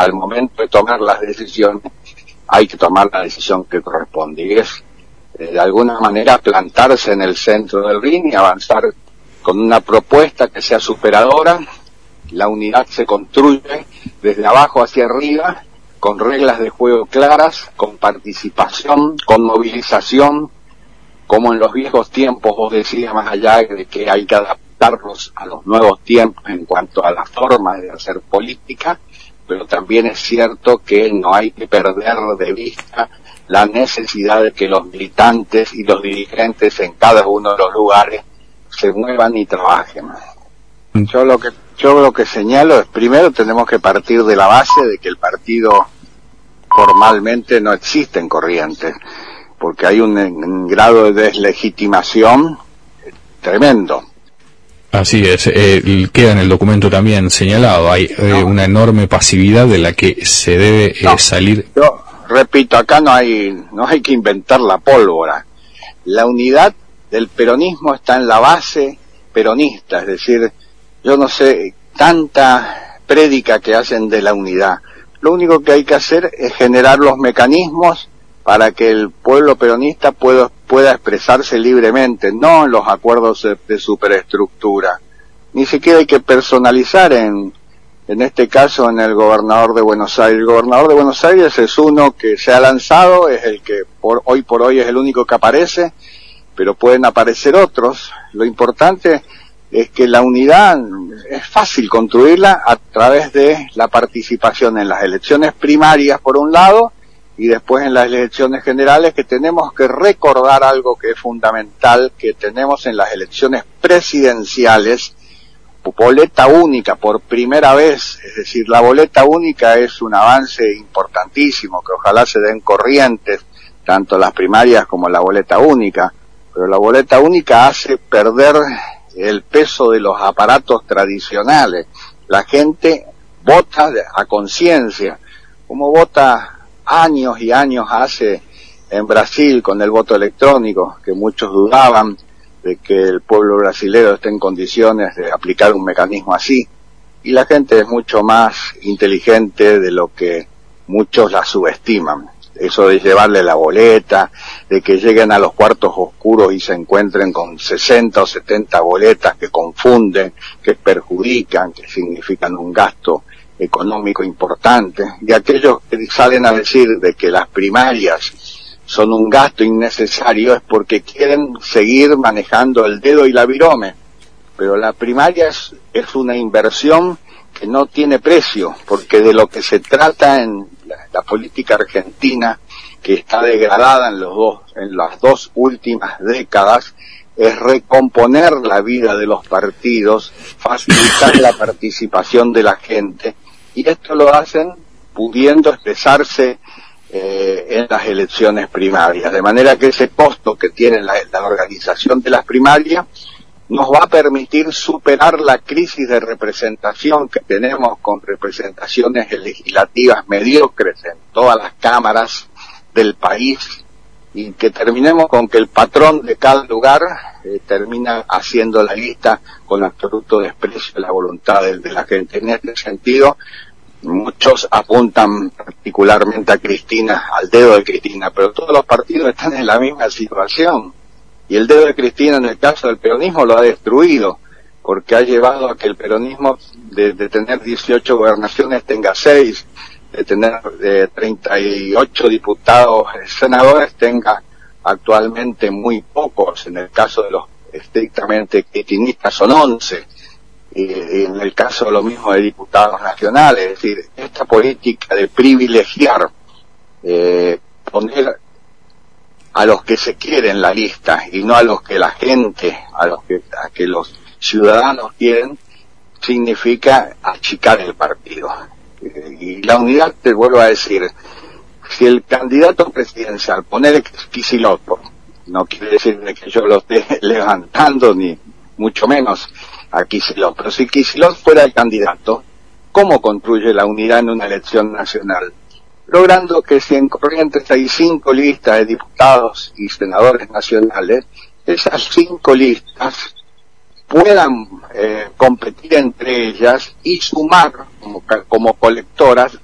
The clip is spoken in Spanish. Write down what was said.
al momento de tomar las decisiones hay que tomar la decisión que corresponde, y es de alguna manera plantarse en el centro del ring y avanzar con una propuesta que sea superadora. La unidad se construye desde abajo hacia arriba, con reglas de juego claras, con participación, con movilización, como en los viejos tiempos. Vos decías, más allá de que hay que adaptarnos a los nuevos tiempos en cuanto a la forma de hacer política, pero también es cierto que no hay que perder de vista la necesidad de que los militantes y los dirigentes en cada uno de los lugares se muevan y trabajen. Yo lo que señalo es, primero tenemos que partir de la base de que el partido formalmente no existe en Corrientes, porque hay un grado de deslegitimación tremendo. Así es, queda en el documento también señalado, hay una enorme pasividad de la que se debe salir. Yo repito, acá no hay que inventar la pólvora. La unidad del peronismo está en la base peronista, es decir, yo no sé, tanta prédica que hacen de la unidad. Lo único que hay que hacer es generar los mecanismos para que el pueblo peronista pueda expresarse libremente, no en los acuerdos de superestructura. Ni siquiera hay que personalizar en este caso en el gobernador de Buenos Aires. El gobernador de Buenos Aires es uno que se ha lanzado, es el que hoy por hoy es el único que aparece, pero pueden aparecer otros. Lo importante es que la unidad es fácil construirla a través de la participación en las elecciones primarias por un lado, y después en las elecciones generales, que tenemos que recordar algo que es fundamental, que tenemos en las elecciones presidenciales, boleta única por primera vez. Es decir, la boleta única es un avance importantísimo, que ojalá se den Corrientes, tanto las primarias como la boleta única, pero la boleta única hace perder el peso de los aparatos tradicionales. La gente vota a conciencia, como vota años y años hace en Brasil con el voto electrónico, que muchos dudaban de que el pueblo brasileño esté en condiciones de aplicar un mecanismo así, y la gente es mucho más inteligente de lo que muchos la subestiman. Eso de llevarle la boleta, de que lleguen a los cuartos oscuros y se encuentren con 60 o 70 boletas que confunden, que perjudican, que significan un gasto económico importante, y aquellos que salen a decir de que las primarias son un gasto innecesario es porque quieren seguir manejando el dedo y la virome, pero la primaria es una inversión que no tiene precio, porque de lo que se trata en la política argentina, que está degradada en las dos últimas décadas, es recomponer la vida de los partidos, facilitar la participación de la gente, y esto lo hacen pudiendo expresarse en las elecciones primarias, de manera que ese costo que tiene la organización de las primarias nos va a permitir superar la crisis de representación que tenemos, con representaciones legislativas mediocres en todas las cámaras del país, y que terminemos con que el patrón de cada lugar termina haciendo la lista con absoluto desprecio de la voluntad de la gente. En este sentido, muchos apuntan particularmente a Cristina, al dedo de Cristina, pero todos los partidos están en la misma situación. Y el dedo de Cristina, en el caso del peronismo, lo ha destruido, porque ha llevado a que el peronismo, de tener 18 gobernaciones, tenga 6, de tener 38 diputados, senadores, tenga actualmente muy pocos. En el caso de los estrictamente cristinistas son 11, y en el caso lo mismo de diputados nacionales. Es decir, esta política de privilegiar, poner a los que se quieren la lista y no a los que la gente, a que los ciudadanos quieren, significa achicar el partido. Y la unidad, te vuelvo a decir, si el candidato presidencial, poner Kicillof, no quiere decir de que yo lo esté levantando, ni mucho menos a Kicillof, pero si Kicillof fuera el candidato, ¿cómo construye la unidad en una elección nacional? Logrando que si en Corrientes hay 5 listas de diputados y senadores nacionales, esas 5 listas puedan competir entre ellas y sumar como colectoras